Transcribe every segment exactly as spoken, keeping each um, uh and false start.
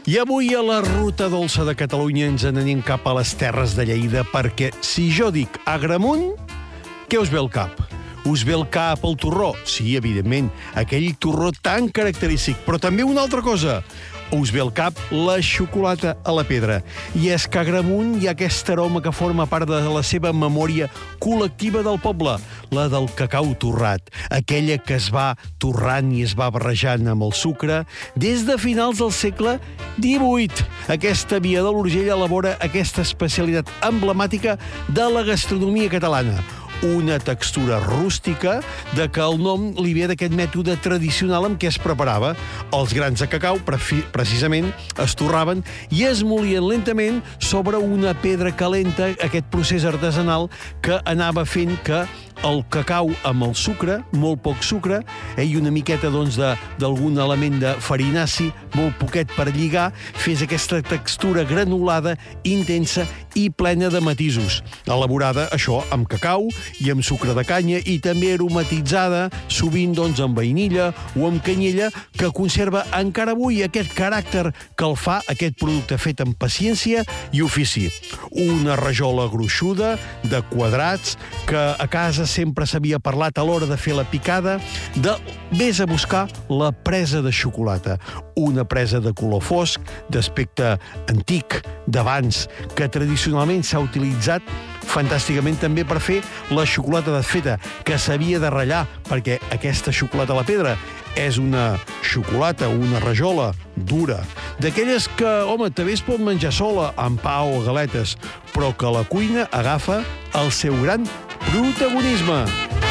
I avui a la Ruta Dolça de Catalunya ens n'anem cap a les terres de Lleida, perquè si jo dic Agramunt, què us ve al cap? Us ve al cap el torró? Sí, evidentment, aquell torró tan característic, però també una altra cosa. Us ve al cap la xocolata a la pedra. I és que a Agramunt hi ha aquest aroma que forma part de la seva memòria col·lectiva del poble, la del cacau torrat, aquella que es va torrant i es va barrejant amb el sucre des de finals del segle divuit. Aquesta via de l'Urgell elabora aquesta especialitat emblemàtica de la gastronomia catalana. Una textura rústica de que el nom li ve d'aquest mètode tradicional amb què es preparava. Els grans de cacau, precisament, es torraven i es molien lentament sobre una pedra calenta, aquest procés artesanal que anava fent que el cacau amb el sucre, molt poc sucre, eh, i una miqueta doncs, d'algun element de farinaci, molt poquet per lligar, fes aquesta textura granulada, intensa i plena de matisos. Elaborada, això, amb cacau i amb sucre de canya i també aromatitzada, sovint doncs, amb vainilla o amb canyella, que conserva encara avui aquest caràcter que el fa aquest producte fet amb paciència i ofici. Una rajola gruixuda, de quadrats, que a casa sempre s'havia parlat a l'hora de fer la picada de vés a buscar la presa de xocolata. Una presa de color fosc, d'aspecte antic, d'abans, que tradicionalment s'ha utilitzat fantàsticament també per fer la xocolata desfeta, que s'havia de ratllar, perquè aquesta xocolata a la pedra és una xocolata, una rajola dura, d'aquelles que, home, també es pot menjar sola, amb pa o galetes, però que la cuina agafa el seu gran protagonisme.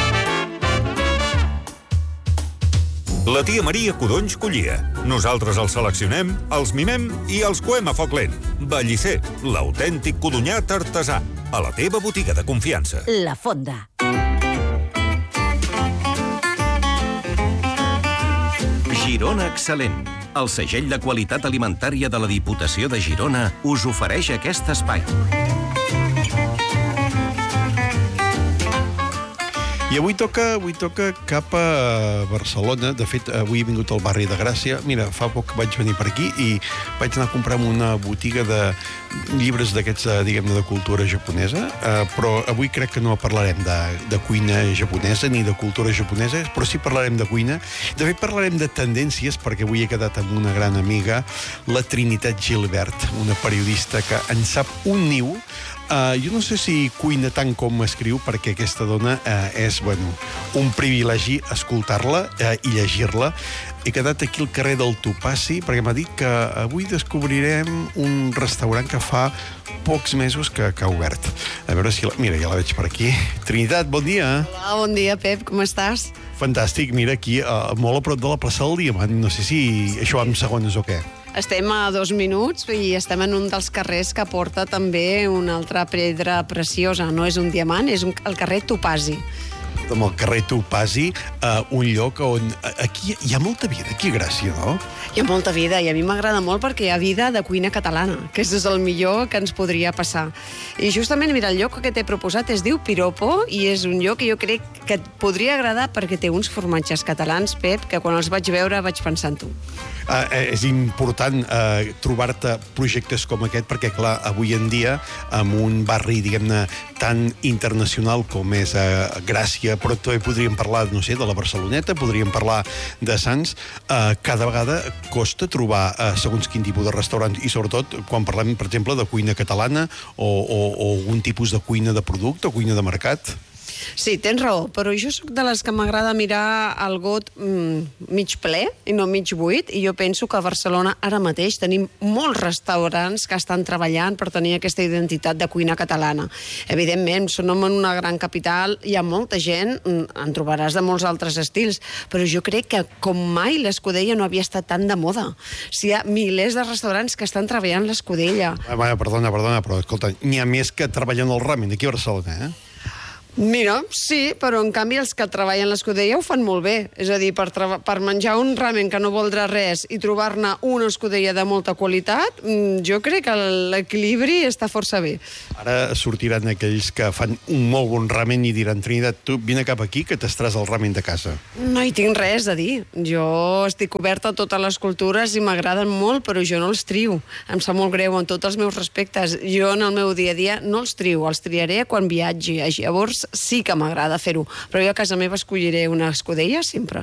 La tia Maria Codonys collia. Nosaltres els seleccionem, els mimem i els coem a foc lent. Bellicer, l'autèntic codonyat artesà. A la teva botiga de confiança. La Fonda. Girona Excel·lent. El segell de qualitat alimentària de la Diputació de Girona us ofereix aquest espai. I avui toca, avui toca cap a Barcelona. De fet, avui he vingut al barri de Gràcia. Mira, fa poc vaig venir per aquí i vaig anar a comprar una botiga de llibres d'aquests, diguem-ne, de cultura japonesa, eh, però avui crec que no parlarem de, de cuina japonesa ni de cultura japonesa, però sí parlarem de cuina. De fet, parlarem de tendències, perquè avui he quedat amb una gran amiga, la Trinitat Gilbert, una periodista que en sap un niu. Uh, jo no sé si cuina tant com escriu, perquè aquesta dona uh, és, bueno, un privilegi escoltar-la uh, i llegir-la. He quedat aquí al carrer del Topazi perquè m'ha dit que avui descobrirem un restaurant que fa pocs mesos que, que ha obert. A veure si... La... Mira, ja la veig per aquí. Trinitat, bon dia. Hola, bon dia, Pep, com estàs? Fantàstic, mira, aquí, uh, molt a prop de la plaça del Diamant. No sé si això va amb segones o què. Estem a dos minuts i estem en un dels carrers que porta també una altra pedra preciosa. No és un diamant, és un, el carrer Topazi. Amb el carrer Topazi, uh, un lloc on... Aquí hi ha molta vida, aquí a Gràcia, no? Hi ha molta vida, i a mi m'agrada molt perquè hi ha vida de cuina catalana, que és el millor que ens podria passar. I justament, mira, el lloc que t'he proposat es diu Piropo, i és un lloc que jo crec que et podria agradar perquè té uns formatges catalans, Pep, que quan els vaig veure vaig pensar en tu. Uh, és important uh, trobar-te projectes com aquest, perquè, clar, avui en dia, en un barri, diguem-ne, tan internacional com és uh, Gràcia, però també podríem parlar, no sé, de la Barceloneta, podríem parlar de Sants, uh, cada vegada costa trobar uh, segons quin tipus de restaurant, i sobretot quan parlem, per exemple, de cuina catalana o, o, o algun tipus de cuina de producte o cuina de mercat. Sí, tens raó, però jo sóc de les que m'agrada mirar el got mm, mig ple i no mig buit, i jo penso que a Barcelona ara mateix tenim molts restaurants que estan treballant per tenir aquesta identitat de cuina catalana. Evidentment, som en una gran capital, hi ha molta gent, en trobaràs de molts altres estils, però jo crec que com mai l'Escudella no havia estat tan de moda. O sigui, hi ha milers de restaurants que estan treballant l'Escudella. Ah, perdona, perdona, però escolta, n'hi ha més que treballant el ramen aquí a Barcelona, eh? Mira, sí, però en canvi els que treballen l'escudella ho fan molt bé. És a dir, per, per menjar un ramen que no voldrà res i trobar-ne una escudella de molta qualitat, jo crec que l'equilibri està força bé. Ara sortiran aquells que fan un molt bon ramen i diran, Trinitat, tu vine cap aquí que t'estràs el ramen de casa. No hi tinc res a dir. Jo estic oberta a totes les cultures i m'agraden molt, però jo no els trio. Em sap molt greu, en tots els meus respectes. Jo en el meu dia a dia no els trio, els triaré quan viatgi. Llavors sí que m'agrada fer-ho, però jo a casa meva escolliré una escudella sempre.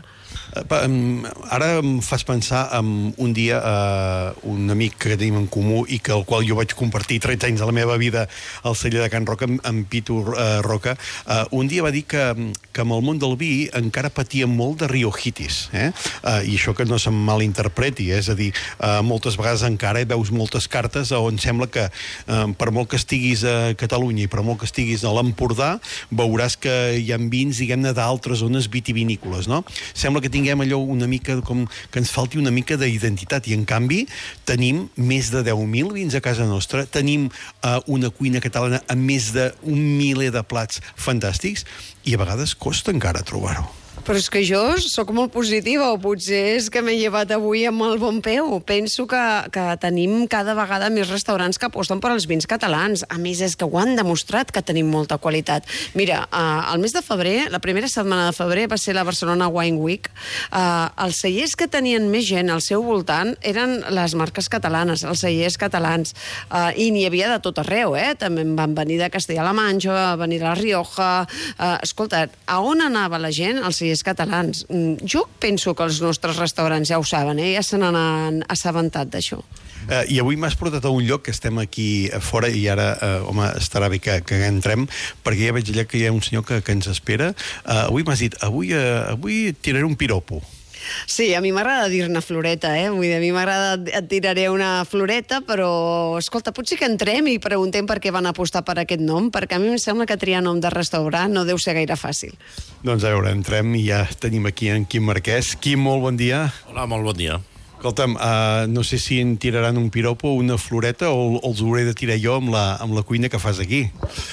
Ara em fas pensar en un dia uh, un amic que tenim en comú i que el qual jo vaig compartir trenta anys de la meva vida al celler de Can Roca, en Pitu uh, Roca. Uh, un dia va dir que, que amb el món del vi encara patia molt de riojitis, eh? Uh, i això que no se'm malinterpreti, eh? És a dir, uh, moltes vegades encara hi veus moltes cartes on sembla que uh, per molt que estiguis a Catalunya i per molt que estiguis a l'Empordà, veuràs que hi ha vins, diguem-ne, d'altres zones vitivinícoles, no? Sembla que tinguem allò una mica com que ens falti una mica d'identitat i en canvi tenim més de deu mil vins a casa nostra, tenim uh, una cuina catalana amb més d'un miler de plats fantàstics i a vegades costa encara trobar-ho. Però és que jo sóc molt positiva, o potser és que m'he llevat avui amb el bon peu. Penso que, que tenim cada vegada més restaurants que aposten per als vins catalans. A més, és que ho han demostrat que tenim molta qualitat. Mira, eh, el mes de febrer, la primera setmana de febrer, va ser la Barcelona Wine Week. Eh, els cellers que tenien més gent al seu voltant eren les marques catalanes, els cellers catalans. Eh, I n'hi havia de tot arreu, eh? També van venir de Castella-La Manxa, van venir de La Rioja... Eh, escolta, a on anava la gent? Els cellers catalans. Jo penso que els nostres restaurants ja ho saben, eh? Ja se n'han assabentat d'això. Uh, I avui m'has portat a un lloc que estem aquí a fora i ara, uh, home, estarà bé que, que entrem, perquè ja veig allà que hi ha un senyor que, que ens espera. Uh, avui m'has dit, avui, uh, avui tiraré un piropo. Sí, a mi m'agrada dir-ne floreta, eh? Vull dir, a mi m'agrada, et tiraré una floreta, però, escolta, potser que entrem i preguntem per què van apostar per aquest nom, perquè a mi em sembla que triar nom de restaurant no deu ser gaire fàcil. Doncs a veure, entrem i ja tenim aquí en Quim Marquès. Quim, molt bon dia. Hola, molt bon dia. Escolta'm, uh, no sé si en tiraran un piropo o una floreta o, o els hauré de tirar jo amb la, amb la cuina que fas aquí.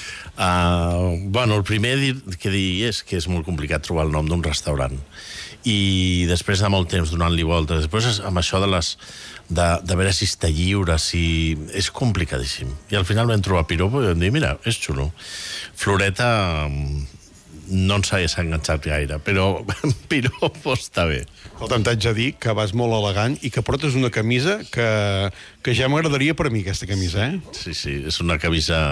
Uh, bueno, el primer que dir és que és molt complicat trobar el nom d'un restaurant. I després de molt temps donant-li voltes, després amb això de les de, de veure si està lliure, si... és complicadíssim. I al final vam trobar piropo i vam dir, mira, és xulo. Floreta no ens hagués enganxat gaire, però piropo està bé. Escolta'm, t'haig de dir que vas molt elegant i que portes una camisa que, que ja m'agradaria per a mi, aquesta camisa, eh? Sí, sí, és una camisa...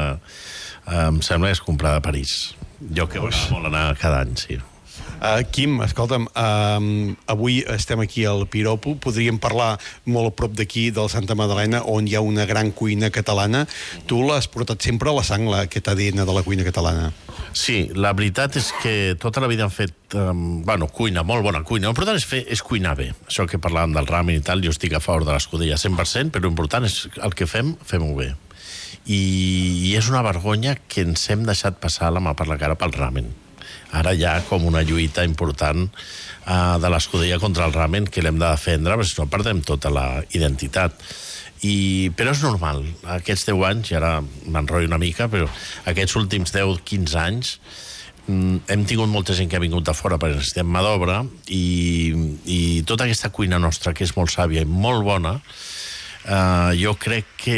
Em sembla que és comprada a París. Jo que vol anar cada any, sí. Uh, Quim, escolta'm, uh, avui estem aquí al Piropo, podríem parlar molt a prop d'aquí, del Santa Madalena, on hi ha una gran cuina catalana. Tu l'has portat sempre a la sang, aquest A D N de la cuina catalana. Sí, la veritat és que tota la vida han fet, um, bueno, cuina, molt bona cuina. L'important és, fer, és cuinar bé. Això que parlàvem del ramen i tal, jo estic a favor de l'escudella cent per cent, però l'important és el que fem, fem-ho bé. I, I és una vergonya que ens hem deixat passar la mà per la cara pel ramen. Ara hi ha com una lluita important uh, de l'escudella contra el ramen que l'hem de defendre, perquè si no perdem tota la identitat. I, però és normal, aquests deu anys, i ara m'enrotllo una mica, però aquests últims deu a quinze anys mm, hem tingut molta gent que ha vingut de fora perquè necessitem mà d'obra i, i tota aquesta cuina nostra, que és molt sàvia i molt bona, uh, jo crec que...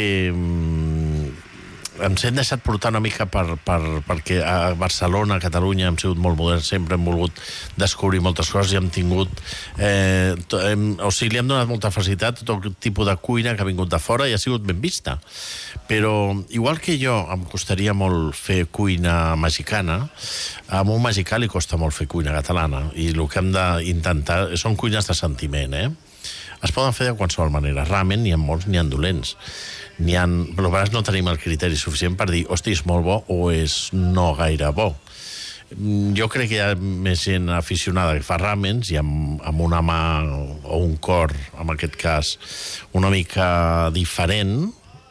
Mm, ens hem deixat portar una mica per, per, perquè a Barcelona, a Catalunya hem sigut molt moderns, sempre hem volgut descobrir moltes coses i hem tingut eh, to, hem, o sigui, li hem donat molta facilitat a tot tipus de cuina que ha vingut de fora i ha sigut ben vista, però igual que jo em costaria molt fer cuina mexicana, a un mexicà li costa molt fer cuina catalana i el que hem d'intentar són cuines de sentiment, eh? Es poden fer de qualsevol manera. Ramen n'hi ha molts, n'hi ha dolents. N'hi ha... Però a vegades no tenim el criteri suficient per dir, hosti, és molt bo o és no gaire bo. Jo crec que hi ha més gent aficionada que fa ramens i amb, amb una mà o un cor, en aquest cas, una mica diferent,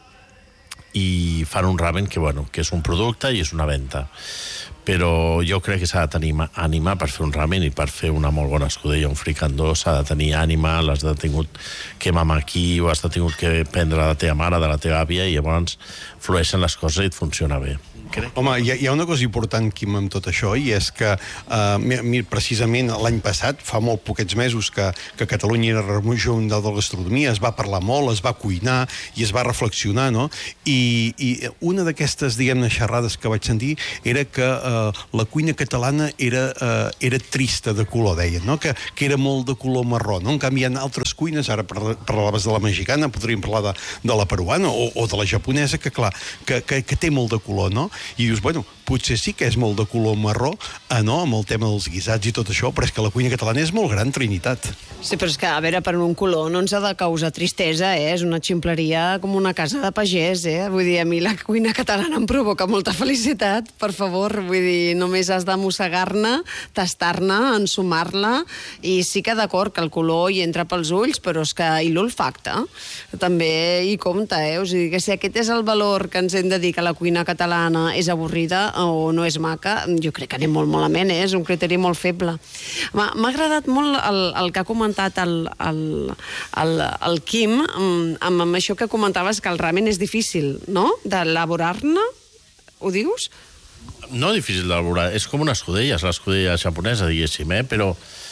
i fan un ramen que, bueno, que és un producte i és una venda. Però jo crec que s'ha de tenir ànima per fer un ramen i per fer una molt bona escudella, un fricandó, s'ha de tenir ànima, l'has de tingut que mamar aquí, o has de tingut que prendre de la teva mare, de la teva àvia, i llavors flueixen les coses i et funciona bé. Crec. Home, hi ha, hi ha una cosa important, Quim, amb tot això, i és que eh, precisament l'any passat, fa molt poquets mesos, que, que Catalunya era regió mundial de la gastronomia, es va parlar molt, es va cuinar i es va reflexionar, no? I, i una d'aquestes, diguem-ne, xerrades que vaig sentir era que eh, la cuina catalana era, eh, era trista de color, deien, no? Que, que era molt de color marró, no? En canvi, hi ha altres cuines, ara parlaves de la mexicana, podríem parlar de, de la peruana o, o de la japonesa, que clar, que, que, que té molt de color, no? I dius, bueno, potser sí que és molt de color marró, eh, no?, amb el tema dels guisats i tot això, però és que la cuina catalana és molt gran, Trinitat. Sí, però és que, a veure, per un color no ens ha de causar tristesa, eh? És una ximpleria com una casa de pagès, eh? Vull dir, a mi la cuina catalana em provoca molta felicitat, per favor. Vull dir, només has de mossegar-ne, tastar-ne, ensumar-la, i sí que d'acord que el color hi entra pels ulls, però és que i l'olfacte també hi compta, eh? O sigui, que si aquest és el valor que ens hem de dir que la cuina catalana és avorrida o no és maca, jo crec que anem molt malament, eh? És un criteri molt feble. M'ha agradat molt el, el que ha comentat el, el, el, el Quim, amb, amb això que comentaves, que el ramen és difícil, no?, d'elaborar-ne, ho dius? No difícil d'elaborar, és com una escudella, és l'escudella japonesa, diguéssim, eh? Però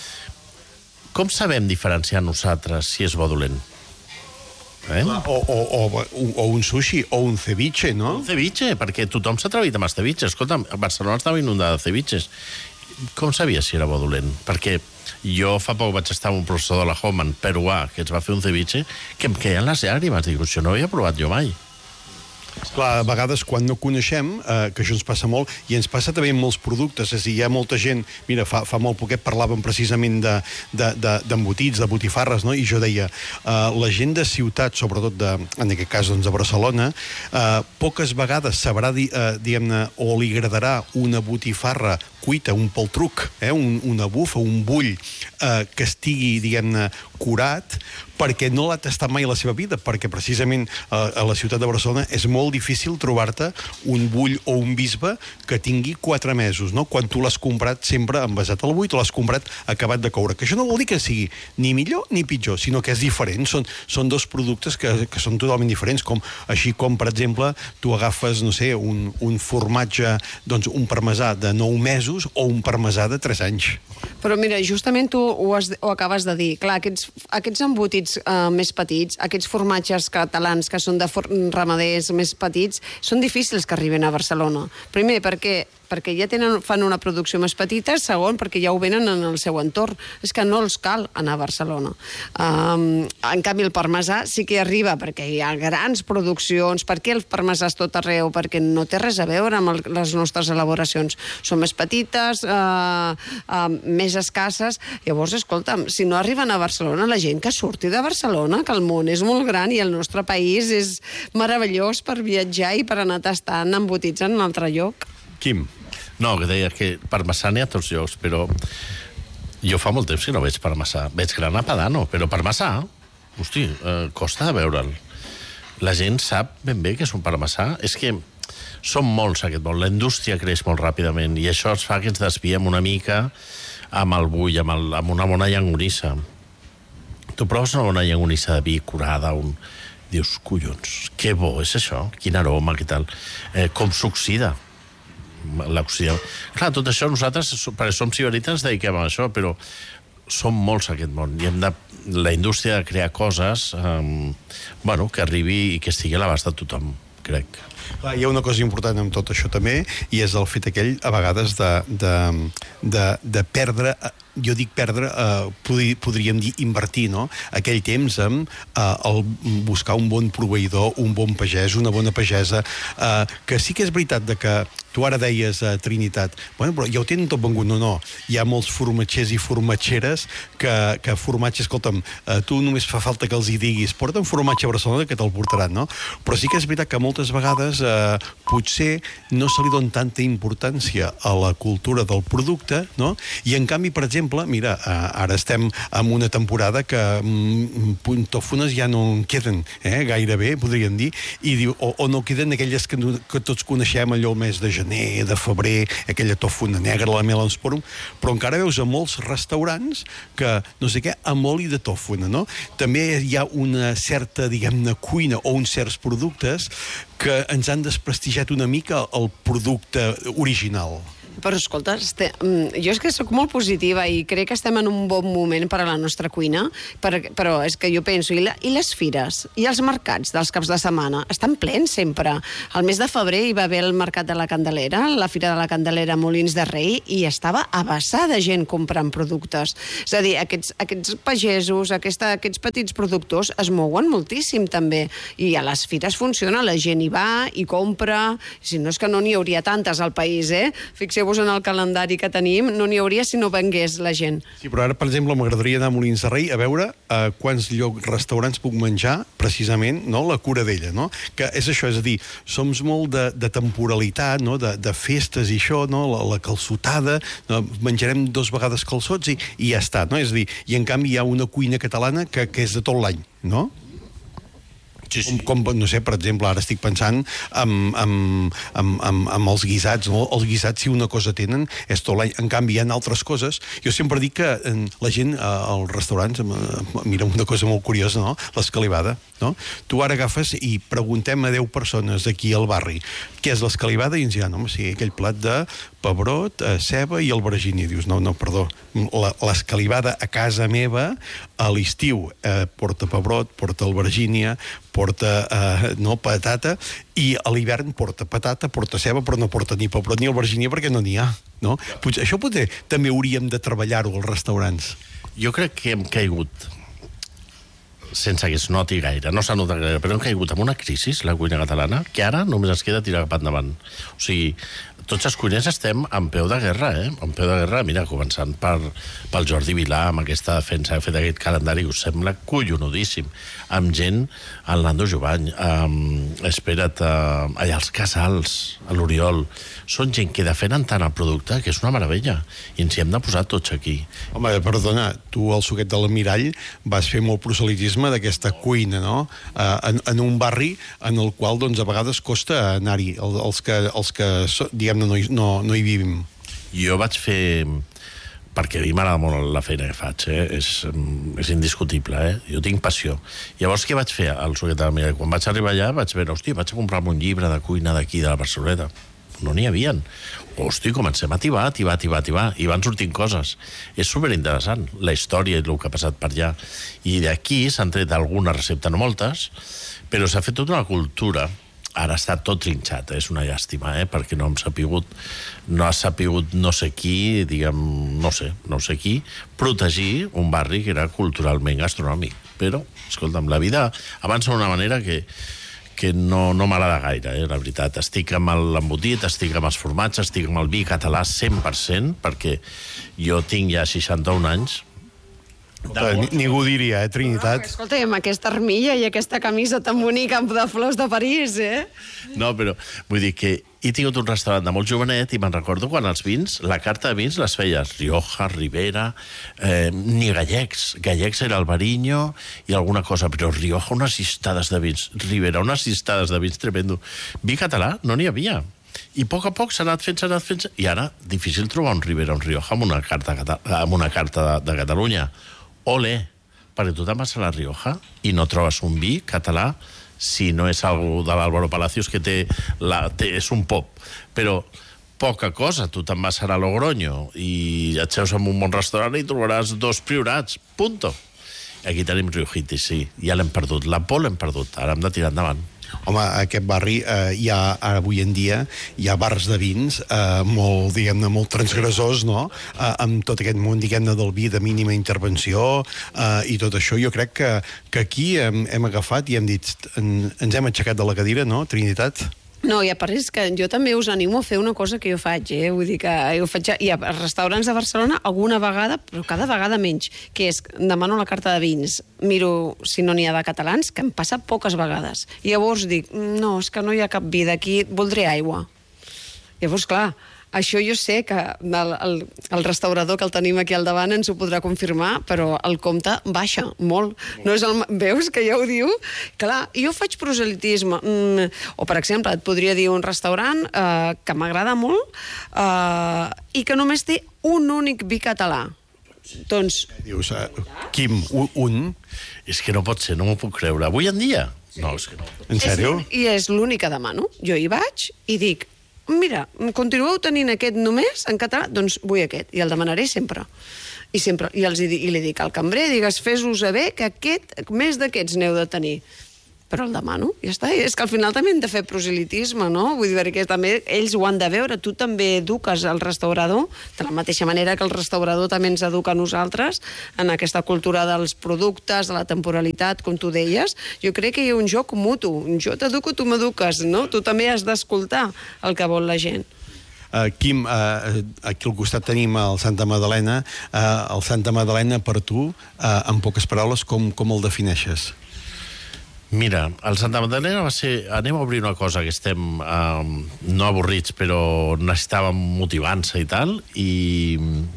com sabem diferenciar nosaltres si és bo o dolent? Eh? O, o, o, o un sushi, o un ceviche, no? Un ceviche, perquè tothom s'ha atrevit amb els ceviches. Escolta, Barcelona estava inundada de ceviches. Com sabia si era bo o dolent? Perquè jo fa poc vaig estar amb un professor de la Homan, peruà, que ens va fer un ceviche, que em queien les llàgrimes. Dic, això no ho havia provat jo mai. Clar, a vegades quan no coneixem, eh, que això ens passa molt, i ens passa també amb molts productes, és a dir, hi ha molta gent, mira, fa, fa molt poquet parlàvem precisament d'embotits, de, de, de botifarres, no? I jo deia, eh, la gent de ciutat, sobretot de, en aquest cas doncs, de Barcelona, eh, poques vegades sabrà, di, eh, diguem-ne, o li agradarà una botifarra cuita, un peltruc, eh, un, una bufa, un bull eh, que estigui, diguem-ne, curat, perquè no l'ha tastat mai a la seva vida, perquè precisament eh, a la ciutat de Barcelona és molt difícil trobar-te un bull o un bisbe que tingui quatre mesos, no? Quan tu l'has comprat sempre envasat al buit o l'has comprat acabat de coure. Que això no vol dir que sigui ni millor ni pitjor, sinó que és diferent. Són, són dos productes que, que són totalment diferents, com, així com, per exemple, tu agafes, no sé, un, un formatge, doncs un parmesà de nou mesos o un parmesà de tres anys. Però mira, justament tu ho, has, ho acabes de dir. Clar, aquests, aquests embotits eh, més petits, aquests formatges catalans que són de ramaders més petits, són difícils que arriben a Barcelona. Primer, perquè perquè ja tenen, fan una producció més petita, segon, perquè ja ho venen en el seu entorn. És que no els cal anar a Barcelona. Um, en canvi, el parmesà sí que arriba, perquè hi ha grans produccions. Per què el parmesà és tot arreu? Perquè no té res a veure amb el, les nostres elaboracions. Són més petites, uh, uh, més escasses. Llavors, escolta'm, si no arriben a Barcelona, la gent que surti de Barcelona, que el món és molt gran i el nostre país és meravellós per viatjar i per anar tastant embotits en un altre lloc. Quim? No, que deia que parmesà n'hi ha a tots llocs, però jo fa molt temps que no veig parmesà. Veig grana padano, però parmesà, hosti, eh, costa de veure'l. La gent sap ben bé que és un parmesà. És que són molts aquest món. La indústria creix molt ràpidament i això ens fa que ens desviem una mica amb el bull, amb, el, amb una bona llangonissa. Tu proves una bona llangonissa de vi curada, un... dius, collons, que bo és això, quin aroma, què tal, eh, com s'oxida. L'oxida. Clar, tot això nosaltres, perquè som siberites, ens dediquem a això, però som molts aquest món i hem de, la indústria de crear coses eh, bueno, que arribi i que estigui a l'abast de tothom, crec. Clar, hi ha una cosa important amb tot això també, i és el fet aquell, a vegades, de, de, de, de perdre, jo dic perdre, eh, podri, podríem dir invertir, no?, aquell temps amb eh, el buscar un bon proveïdor, un bon pagès, una bona pagesa, eh, que sí que és veritat de que tu ara deies a Trinitat, bueno, però ja ho tenen tot vengut. No, no, hi ha molts formatgers i formatgeres que, que formatge, escolta'm, eh, tu només fa falta que els hi diguis, porta'm formatge a Barcelona que te'l portaran, no? Però sí que és veritat que moltes vegades eh, potser no se li dona tanta importància a la cultura del producte, no? I en canvi, per exemple, mira, eh, ara estem en una temporada que mm, tòfones ja no en queden, eh, gairebé, podríem dir, i diu, o, o no queden aquelles que, que tots coneixem, allò el mes de gener, de febrer, aquella tòfona negra, la melansporum, però encara veus a molts restaurants que, no sé què, amb oli de tòfona, no? També hi ha una certa, diguem-ne, cuina o uns certs productes que ens han desprestigiat una mica el producte original. Però, escolta, este, jo és que sóc molt positiva i crec que estem en un bon moment per a la nostra cuina, per, però és que jo penso, i, la, i les fires, i els mercats dels caps de setmana, estan plens sempre. Al mes de febrer hi va haver el Mercat de la Candelera, la Fira de la Candelera a Molins de Rei, i estava abassada gent comprant productes. És a dir, aquests, aquests pagesos, aquesta, aquests petits productors es mouen moltíssim, també. I a les fires funciona, la gent hi va, hi compra, si no és que no n'hi hauria tantes al país, eh? Fixeu-vos en el calendari que tenim, no n'hi hauria si no vengués la gent. Sí, però ara, per exemple, m'agradaria anar a Molins de Rei a veure a quants llocs, restaurants puc menjar, precisament, no? La cura d'ella, no? Que és això, és a dir, som molt de, de temporalitat, no? De, de festes i això, no? La, la calçotada, no? Menjarem dos vegades calçots i, i ja està, no? És a dir, i en canvi hi ha una cuina catalana que, que és de tot l'any, no? Sí, sí. Com, com, no sé, per exemple, ara estic pensant en, en, en, en, en els guisats, no? Els guisats, si una cosa tenen, és tot l'any. En canvi, hi ha altres coses. Jo sempre dic que en, la gent eh, als restaurants, eh, mira una cosa molt curiosa, no? L'escalivada, no? Tu ara agafes i preguntem a deu persones d'aquí al barri què és l'escalivada i ens diran, home, sí, aquell plat de pebrot, eh, ceba i albergínia. Dius, no, no, perdó, l'escalivada a casa meva a l'estiu eh, porta pebrot, porta albergínia, porta eh, no, patata, i a l'hivern porta patata, porta ceba, però no porta ni pebrot ni albergínia perquè no n'hi ha, no? Potser, això potser també hauríem de treballar-ho als restaurants. Jo crec que hem caigut, sense que es noti gaire, no s'ha notat gaire, però hem caigut en una crisi, la cuina catalana, que ara només es queda tirar cap endavant. O sigui, tots els cuiners estem en peu de guerra, eh? En peu de guerra, mira, començant per, pel Jordi Vilà, amb aquesta defensa, ha fet aquest calendari, us sembla collonudíssim, amb gent, el Nando Jovany, amb, espera't, uh, allà els Casals, a l'Oriol, són gent que defenen tant el producte que és una meravella, i ens hi hem de posar tots aquí. Home, perdona, tu al Suquet de l'Almirall vas fer molt proselitisme d'aquesta cuina, no? Uh, en, en un barri en el qual, doncs, a vegades costa anar-hi, el, els que, els que diguem-ne, no, no, no hi vivim. Jo vaig fer... perquè a mi m'agrada molt la feina que faig, eh? és, és indiscutible, eh? Jo tinc passió. Llavors, què vaig fer al Suquet de l'Almirall? Quan vaig arribar allà vaig veure, hòstia, vaig a comprar-me un llibre de cuina d'aquí, de la Barceloneta. No n'hi havien. Hosti, comencem a tibar, tibar, tibar, tibar, i van sortint coses. És superinteressant, la història i el que ha passat per allà. I d'aquí s'han tret alguna recepta, no moltes, però s'ha fet tota una cultura. Ara està tot trinxat, eh? És una llàstima, eh? Perquè no hem sapigut, no ha sapigut no sé qui, diguem, no sé, no sé qui, protegir un barri que era culturalment gastronòmic. Però, escolta'm, la vida avança d'una manera que que no, no m'agrada gaire, eh, la veritat. Estic amb l'embotit, estic amb els formatges, estic amb el vi català cent per cent, perquè jo tinc ja seixanta-un anys. Ni, ningú diria, eh, Trinitat? No, escolta, amb aquesta armilla i aquesta camisa tan bonica de flors de París, eh? No, però vull dir que he tingut un restaurant de molt jovenet i me'n recordo quan els vins, la carta de vins les feies Rioja, Ribera, eh, ni gallecs. Gallecs era Albariño i alguna cosa, però Rioja unes llistades de vins, Ribera unes llistades de vins tremendo. Vi català no n'hi havia. I a poc a poc s'ha anat fent, s'ha anat fent... I ara, difícil trobar un Ribera o un Rioja amb una carta, amb una carta de, de Catalunya. Ole, perquè tu te'n vas a la Rioja i no trobes un vi català si no és algú de l'Álvaro Palacios que té, la, té, és un pop. Però poca cosa, tu te'n vas a la Logroño i et seus en un bon restaurant i trobaràs dos priorats, punto. Aquí tenim Riojitis, sí, ja l'hem perdut. La por l'hem perdut, ara hem de tirar endavant. Home, a aquest barri eh, hi ha, avui en dia, hi ha bars de vins eh, molt, diguem-ne, molt transgressors, no?, eh, amb tot aquest món, diguem-ne, del vi de mínima intervenció eh, i tot això. Jo crec que, que aquí hem, hem agafat i hem dit, en, ens hem aixecat de la cadira, no, Trinitat? No, i a part és que jo també us animo a fer una cosa que jo faig, eh? Vull dir que jo faig... I a restaurants de Barcelona alguna vegada, però cada vegada menys, que és, demano la carta de vins, miro si no n'hi ha de catalans, que em passa poques vegades. I llavors dic, no, és que no hi ha cap vi d'aquí, voldré aigua. Llavors, clar, això jo sé que el, el, el restaurador que el tenim aquí al davant ens ho podrà confirmar, però el compte baixa molt. No és el, veus que ja ho diu? Clar, jo faig proselitisme. Mm, o, per exemple, et podria dir un restaurant eh, que m'agrada molt eh, i que només té un únic vi català. Doncs... Dius, uh, Quim, un... És que no pot ser, no m'ho puc creure. Avui en dia, No, és que no. En sèrio? És, I és l'únic que demano. Jo hi vaig i dic, mira, continueu tenint aquest només en català? Doncs vull aquest, i el demanaré sempre. I sempre, i, els, i li dic al cambrer, digues, fes-vos saber que aquest, més d'aquests n'heu de tenir. Però el demano, ja està. I és que al final també hem de fer proselitisme, no? Vull dir que també ells ho han de veure. Tu també eduques el restaurador, de la mateixa manera que el restaurador també ens educa a nosaltres en aquesta cultura dels productes, de la temporalitat, com tu deies. Jo crec que hi ha un joc mutu. Jo t'educo, tu m'eduques, no? Tu també has d'escoltar el que vol la gent. Uh, Quim, uh, aquí al costat tenim el Santa Madalena. Uh, el Santa Madalena, per tu, uh, en poques paraules, com, com el defineixes? Mira, el Santa Magdalena va ser... Anem a obrir una cosa que estem eh, no avorrits, però necessitàvem motivant-se i tal, i,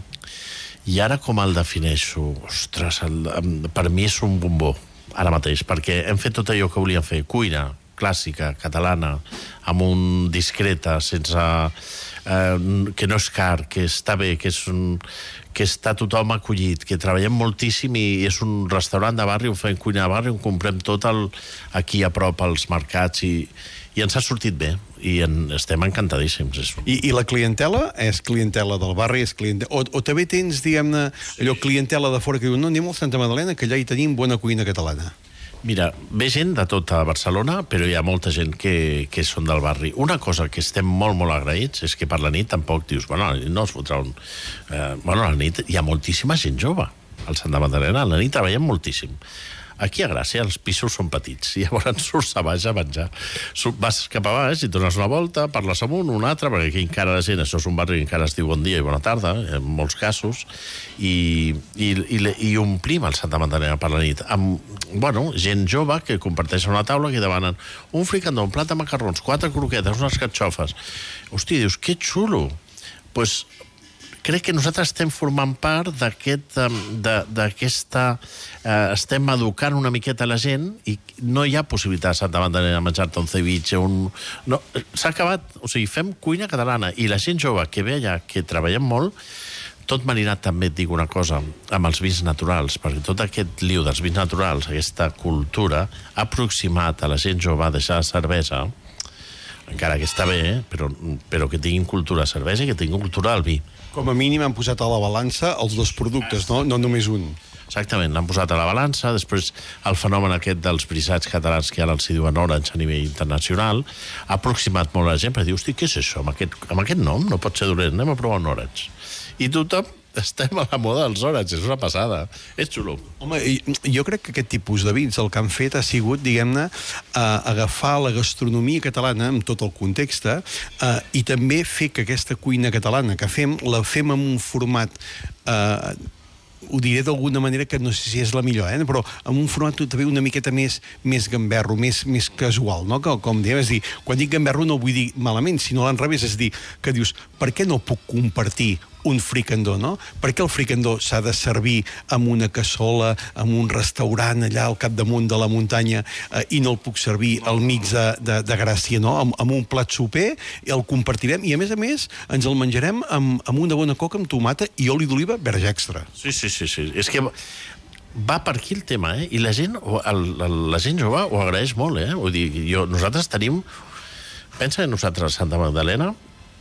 i ara com el defineixo? Ostres, el, per mi és un bombó, ara mateix, perquè hem fet tot allò que volíem fer. Cuina clàssica, catalana, amb un discreta, sense... Eh, que no és car, que està bé, que és un... que està tothom acollit, que treballem moltíssim i és un restaurant de barri, on fem cuina de barri, on comprem tot el, aquí a prop als mercats i, i ens ha sortit bé i en, estem encantadíssims. I, I la clientela és clientela del barri, és clientela... O, o també tens, diguem-ne, allò clientela de fora que diu no, anem al Santa Madalena, que allà hi tenim bona cuina catalana. Mira, ve gent de tota Barcelona, però hi ha molta gent que, que són del barri. Una cosa que estem molt, molt agraïts és que per la nit tampoc dius, bueno, no es fotrà un... Eh, bueno, a la nit hi ha moltíssima gent jove al Santa Magdalena, a la nit treballem moltíssim. Aquí a Gràcia els pisos són petits i llavors surts a baix a menjar. Vas cap a baix i dones una volta, parles amb un, un altre, perquè aquí encara la gent, això és un barri que encara es diu bon dia i bona tarda, en molts casos, i, i, i, i omplim el Santa Magdalena per la nit amb, bueno, gent jove que comparteixen una taula que demanen un fricandó, un plat de macarrons, quatre croquetes, unes carxofes. Hosti, dius, que xulo! Doncs pues, crec que nosaltres estem formant part d'aquest, d'aquesta... Eh, estem educant una miqueta la gent i no hi ha possibilitat a Santa Magdalena de menjar-te un ceviche, un... No, s'ha acabat. O sigui, fem cuina catalana i la gent jove que ve allà, que treballem molt, tot marinat també et dic una cosa, amb els vins naturals, perquè tot aquest liu dels vins naturals, aquesta cultura, ha aproximat a la gent jove a deixar la cervesa, encara que està bé, eh? però, però que tinguin cultura de cervesa i que tinguin cultura del vi. Com a mínim han posat a la balança els dos productes, no, no només un. Exactament, l'han posat a la balança, després el fenomen aquest dels brisats catalans que ara els diuen Orange a nivell internacional ha aproximat molt la gent, perquè diu, hosti, què és això? Amb aquest, amb aquest nom no pot ser dolent, anem a provar un Orange. I tothom estem a la moda dels Orange, és una passada, és xulo. Home, jo crec que aquest tipus de vins el que han fet ha sigut, diguem-ne, eh, agafar la gastronomia catalana amb tot el context eh, i també fer que aquesta cuina catalana que fem, la fem en un format... Eh, ho diré d'alguna manera que no sé si és la millor, eh? però amb un format també una miqueta més, més gamberro, més, més casual, no? Que, com dèiem, és dir, quan dic gamberro no vull dir malament, sinó a l'enrevés, és dir, que dius, per què no puc compartir un fricandó, no? Per què el fricandó s'ha de servir amb una cassola, amb un restaurant allà al capdamunt de la muntanya eh, i no el puc servir al mig de, de, de Gràcia, no? Amb, amb un plat soper, i el compartirem i, a més a més, ens el menjarem amb, amb una bona coca amb tomata i oli d'oliva verge extra. Sí, sí, sí, sí. És que va per aquí el tema, eh? I la gent, el, el, la gent jove ho agraeix molt, eh? Vull dir, jo, nosaltres tenim... Pensa que nosaltres a Santa Magdalena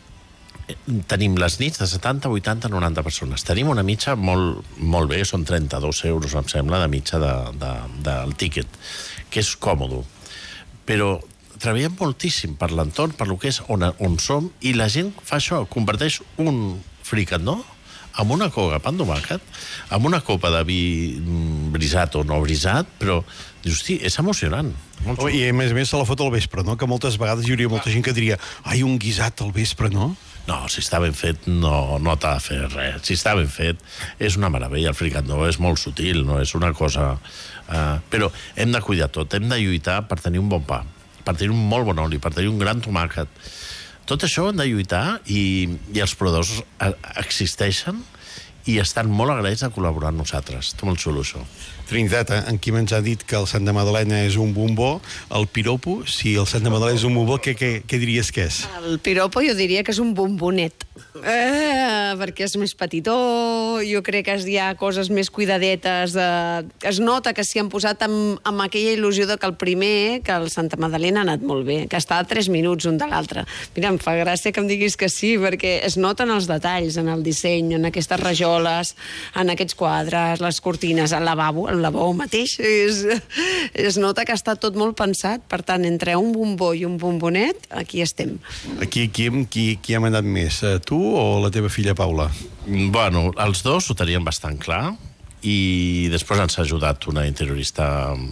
tenim les nits de setanta, vuitanta, noranta persones. Tenim una mitja molt, molt bé, són trenta-dos euros, em sembla, de mitja de, de, del tíquet, que és còmode. Però treballem moltíssim per l'entorn, per lo que és on, on som, i la gent fa això, comparteix un fricandó amb una coca pan tomàquet, amb una copa de vi brisat o no brisat, però dius, hosti, és emocionant. Oh, I a més a més se la fot al vespre, no? Que moltes vegades hi hauria molta gent que diria ai, un guisat al vespre, no? No, si està ben fet no, no t'ha de fer res. Si està ben fet és una meravella. El fricandó és molt sutil, no és una cosa... Uh, però hem de cuidar tot, hem de lluitar per tenir un bon pa, per tenir un molt bon oli, per tenir un gran tomàquet. Tot això hem de lluitar i, i els proveïdors existeixen i estan molt agraïts de col·laborar amb nosaltres. Està molt xulo, això. Trinitat, en Quim ens ha dit que el Santa Madalena és un bombó. El piropo, si el Santa Madalena és un bombó, què, què, què diries que és? El piropo jo diria que és un bombonet. Eh, perquè és més petitó, jo crec que hi ha coses més cuidadetes. Eh, es nota que s'hi han posat amb, amb aquella il·lusió de que el primer, que el Santa Madalena ha anat molt bé, que està a tres minuts un de l'altre. Mira, em fa gràcia que em diguis que sí, perquè es noten els detalls en el disseny, en aquestes rajoles, en aquests quadres, les cortines, el lavabo, el lavabo mateix. És, es nota que està tot molt pensat. Per tant, entre un bombó i un bombonet, aquí estem. Aquí, Quim, qui, qui ha mandat més? Tu o la teva filla Paula? Bueno, els dos ho tenien bastant clar i després ens ha ajudat una interiorista